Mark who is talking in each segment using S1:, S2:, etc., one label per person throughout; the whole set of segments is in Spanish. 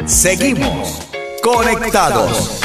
S1: Seguimos conectados.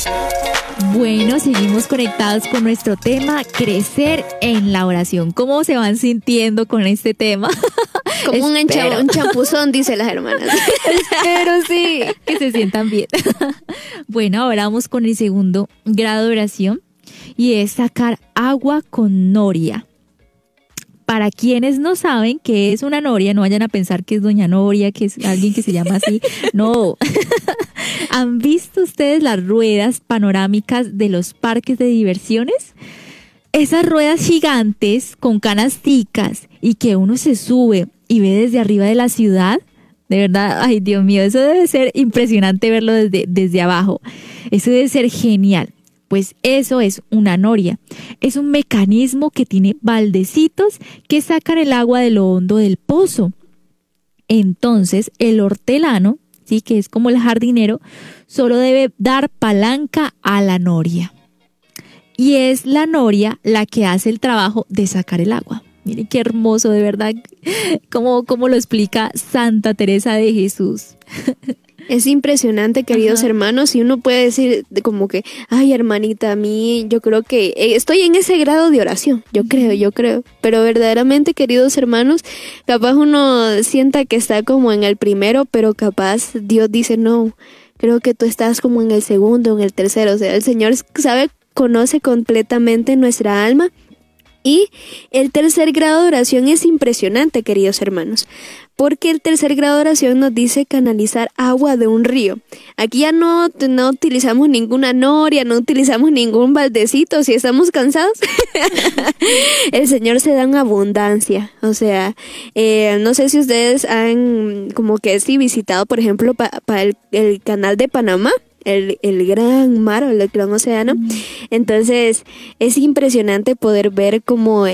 S2: Bueno, seguimos conectados con nuestro tema, crecer en la oración. ¿Cómo se van sintiendo con este tema?
S3: Como un champuzón, dicen las hermanas.
S2: Espero sí, que se sientan bien. Bueno, ahora vamos con el segundo grado de oración y es sacar agua con noria. Para quienes no saben qué es una noria, no vayan a pensar que es doña Noria, que es alguien que se llama así. No. ¿Han visto ustedes las ruedas panorámicas de los parques de diversiones? Esas ruedas gigantes con canasticas y que uno se sube y ve desde arriba de la ciudad. De verdad, ay Dios mío, eso debe ser impresionante verlo desde abajo. Eso debe ser genial. Pues eso es una noria. Es un mecanismo que tiene baldecitos que sacan el agua de lo hondo del pozo. Entonces, el hortelano, sí, que es como el jardinero, solo debe dar palanca a la noria. Y es la noria la que hace el trabajo de sacar el agua. Miren qué hermoso, de verdad, cómo lo explica Santa Teresa de Jesús.
S3: Es impresionante, queridos hermanos, y uno puede decir como que, ay, hermanita, a mí yo creo que estoy en ese grado de oración, yo creo, pero verdaderamente, queridos hermanos, capaz uno sienta que está como en el primero, pero capaz Dios dice, no, creo que tú estás como en el segundo, en el tercero, o sea, el Señor conoce completamente nuestra alma. Y el tercer grado de oración es impresionante, queridos hermanos, porque el tercer grado de oración nos dice canalizar agua de un río. Aquí ya no utilizamos ninguna noria, no utilizamos ningún baldecito, si estamos cansados. El Señor se da en abundancia, o sea, no sé si ustedes han como que sí visitado, por ejemplo, el canal de Panamá. El gran mar o el gran océano. Entonces es impresionante poder ver como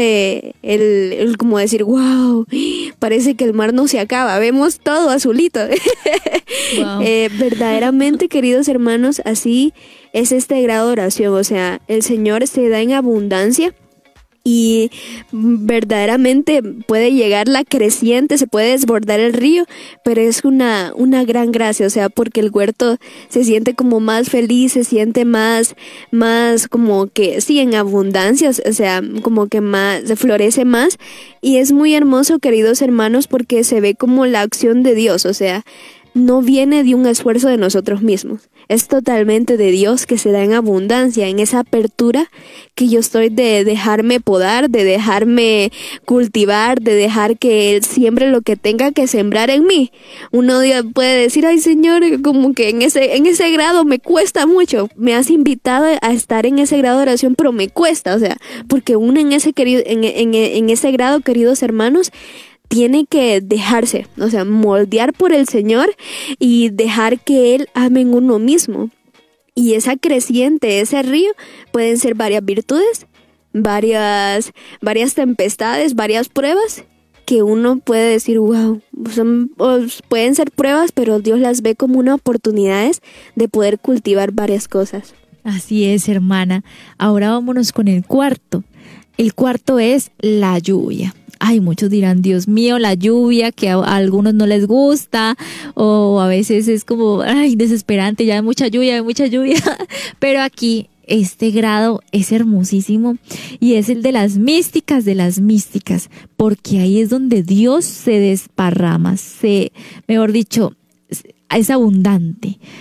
S3: como decir, wow, parece que el mar no se acaba, vemos todo azulito. Wow. Verdaderamente, queridos hermanos, así es este grado de oración, o sea, el Señor se da en abundancia. Y verdaderamente puede llegar la creciente, se puede desbordar el río, pero es una gran gracia, o sea, porque el huerto se siente como más feliz, se siente más como que sí, en abundancia, o sea, como que más, se florece más, y es muy hermoso, queridos hermanos, porque se ve como la acción de Dios, o sea, no viene de un esfuerzo de nosotros mismos. Es totalmente de Dios que se da en abundancia, en esa apertura que yo estoy de dejarme podar, de dejarme cultivar, de dejar que Él siembre lo que tenga que sembrar en mí. Uno puede decir, ay Señor, como que en ese grado me cuesta mucho. Me has invitado a estar en ese grado de oración, pero me cuesta, o sea, porque uno en ese grado, queridos hermanos, tiene que dejarse, o sea, moldear por el Señor y dejar que Él ame en uno mismo. Y esa creciente, ese río, pueden ser varias virtudes, varias tempestades, varias pruebas, que uno puede decir, wow, pueden ser pruebas, pero Dios las ve como unas oportunidades de poder cultivar varias cosas.
S2: Así es, hermana. Ahora vámonos con el cuarto. El cuarto es la lluvia. Ay, muchos dirán, Dios mío, la lluvia, que a algunos no les gusta, o a veces es como, ay, desesperante, ya hay mucha lluvia. Pero aquí este grado es hermosísimo y es el de las místicas, porque ahí es donde Dios se desparrama, mejor dicho, es abundante.